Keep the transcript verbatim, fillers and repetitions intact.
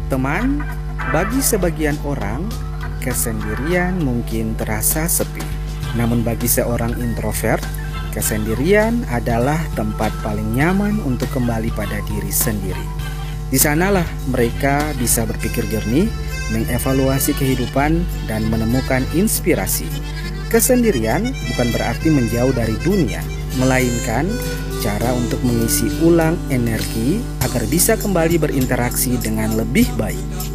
Teman, bagi sebagian orang, kesendirian mungkin terasa sepi. Namun bagi seorang introvert, kesendirian adalah tempat paling nyaman untuk kembali pada diri sendiri. Di sanalah mereka bisa berpikir jernih, mengevaluasi kehidupan, dan menemukan inspirasi. Kesendirian bukan berarti menjauh dari dunia, melainkan cara untuk mengisi ulang energi agar bisa kembali berinteraksi dengan lebih baik.